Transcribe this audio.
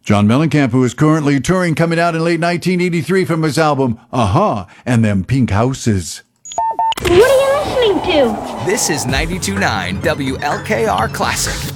John Mellencamp, who is currently touring, coming out in late 1983 from his album Aha and Them Pink Houses. What are you listening to? This is 92.9 WLKR Classic.